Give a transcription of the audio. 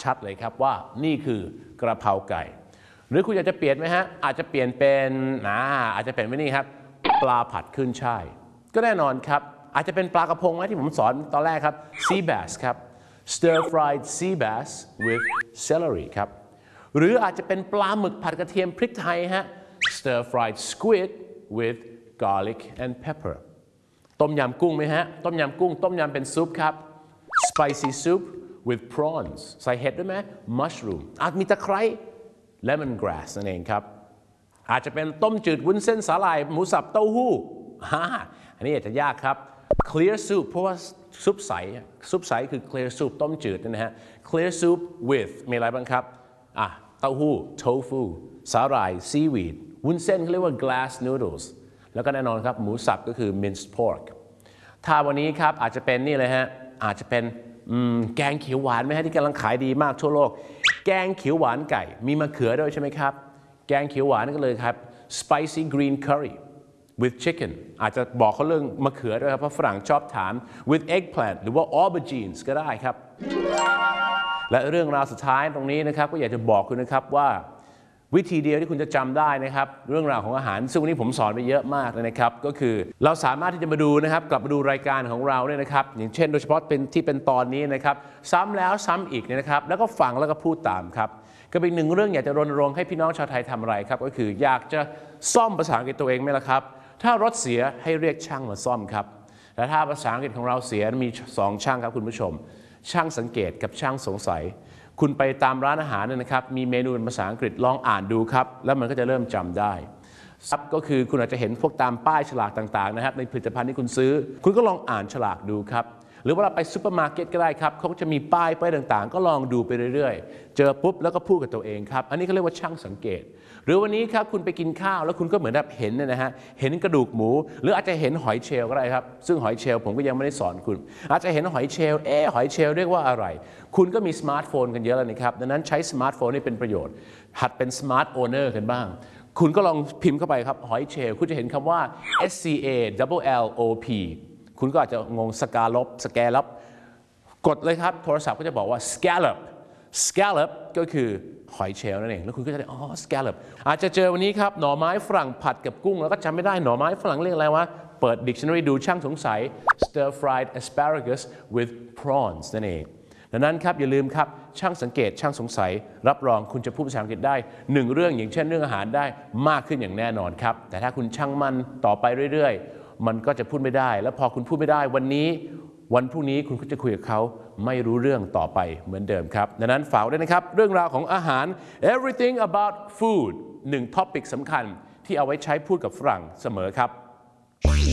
ชัดเลยครับว่านี่คือกระเพราไก่หรือคุณอยากจะเปลี่ยนไหมฮะอาจจะเปลี่ยนเป็นอาจจะเป็นไม่นี่ครับปลาผัดขึ้นช่ายก็แน่นอนครับอาจจะเป็นปลากระพงไหมที่ผมสอนตอนแรกครับ sea bass ครับ stir fried sea bass with celery ครับหรืออาจจะเป็นปลาหมึกผัดกระเทียมพริกไทยฮะ stir fried squid with garlic and pepper ต้มยำกุ้งไหมฮะต้มยำกุ้งต้มยำเป็นซุปครับ spicy soup with prawns ใส่เห็ดด้วยไหม mushroom อาจมีตะไคร้ lemongrass นั่นเองครับอาจจะเป็นต้มจืดวุ้นเส้นสาหร่ายหมูสับเต้าหู้อันนี้อาจจะยากครับ clear soup เพราะว่าซุปใสคือ clear soup ต้มจืดนะฮะ clear soup with มีอะไรบ้างครับเต้าหู้ tofu สาหร่าย seaweed วุ้นเส้นเขาเรียกว่า glass noodles แล้วก็แน่นอนครับหมูสับก็คือ minced pork ถ้าวันนี้ครับอาจจะเป็นนี่เลยฮะอาจจะเป็นแกงเขียวหวานไหมฮะที่กำลังขายดีมากทั่วโลกแกงเขียวหวานไก่มีมะเขือด้วยใช่ไหมครับแกงเขียวหวานก็เลยครับ spicy green curry with chicken อาจจะบอกเขาเรื่องมะเขือด้วยครับเพราะฝรั่งชอบถาม with eggplant หรือว่า aubergines ก็ได้ครับและเรื่องราวสุดท้ายตรงนี้นะครับก็อยากจะบอกคุณนะครับว่าวิธีเดียวที่คุณจะจำได้นะครับเรื่องราวของอาหารซึ่งวันนี้ผมสอนไปเยอะมากเลยนะครับก็คือเราสามารถที่จะมาดูนะครับกลับมาดูรายการของเราเนี่ยนะครับอย่างเช่นโดยเฉพาะเป็นตอนนี้นะครับซ้ำแล้วซ้ำอีกเนี่ยนะครับแล้วก็ฟังแล้วก็พูดตามครับก็เป็นหนึ่งเรื่องอยากจะรณรงค์ให้พี่น้องชาวไทยทำอะไรครับก็คืออยากจะซ่อมภาษาอังกฤษตัวเองไหมล่ะครับถ้ารถเสียให้เรียกช่างมาซ่อมครับและถ้าภาษาอังกฤษของเราเสียมี2ช่างครับคุณผู้ชมช่างสังเกตกับช่างสงสัยคุณไปตามร้านอาหารนะครับมีเมนูเป็นภาษาอังกฤษลองอ่านดูครับแล้วมันก็จะเริ่มจำได้ซับก็คือคุณอาจจะเห็นพวกตามป้ายฉลากต่างๆนะครับในผลิตภัณฑ์ที่คุณซื้อคุณก็ลองอ่านฉลากดูครับหรือว่าเราไปซูเปอร์มาร์เก็ตก็ได้ครับเขาก็จะมีป้ายต่างๆก็ลองดูไปเรื่อยๆเจอปุ๊บแล้วก็พูดกับตัวเองครับอันนี้เขาเรียกว่าช่างสังเกตหรือวันนี้ครับคุณไปกินข้าวแล้วคุณก็เหมือนแบบเห็นนะฮะเห็นกระดูกหมูหรืออาจจะเห็นหอยเชลล์ก็ได้ครับซึ่งหอยเชลล์ผมก็ยังไม่ได้สอนคุณอาจจะเห็นหอยเชลล์หอยเชลล์เรียกว่าอะไรคุณก็มีสมาร์ทโฟนกันเยอะแล้วนะครับดังนั้นใช้สมาร์ทโฟนให้เป็นประโยชน์หัดเป็นสมาร์ทโอเนอร์กันบ้างคุณก็ลองพิมพ์เข้าไปครับหอยเชลล์คุณจะเห็นคำว่า SCALLOP คุณก็อาจจะงงสกาลบกดเลยครับโทรศัพท์ก็จะบอกว่า scallop ก็คือหอยเชลล์นั่นเองแล้วคุณก็จะได้scallop อาจจะเจอวันนี้ครับหน่อไม้ฝรั่งผัดกับกุ้งแล้วก็จำไม่ได้หน่อไม้ฝรั่งเรียกอะไรวะเปิด dictionary ดูช่างสงสัย stir fried asparagus with prawns นั่นเองดังนั้นครับอย่าลืมครับช่างสังเกตช่างสงสัยรับรองคุณจะพูดภาษาอังกฤษได้1เรื่องอย่างเช่นเรื่องอาหารได้มากขึ้นอย่างแน่นอนครับแต่ถ้าคุณช่างมันต่อไปเรื่อยๆมันก็จะพูดไม่ได้แล้วพอคุณพูดไม่ได้วันนี้วันพรุ่งนี้คุณก็จะคุยกับเขาไม่รู้เรื่องต่อไปเหมือนเดิมครับดังนั้นฝากด้วยนะครับเรื่องราวของอาหาร everything about food 1 topic สำคัญที่เอาไว้ใช้พูดกับฝรั่งเสมอครับ